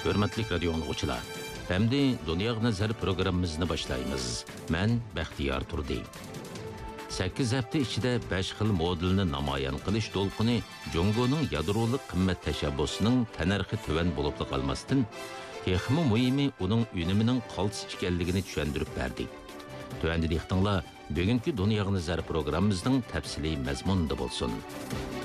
Hürmetlik radio anlıqçılar. Hem Dünya Nazar programımızını başlayımız. Ben Baxtiyar Turdi. 8 hafta içinde 5 xil modelini namayan qilish dolqini Jongoning yadroliq qimmat tashabbusining tanarxi tuvan bo'lib qolmasdan, texmi muhimi uning unimining qaltis ekanligini tushuntirib berdik. Tuvanda diqqatinglar, bugungi Dünya Nazar programımızning tafsiliy mazmunida bo'lsin.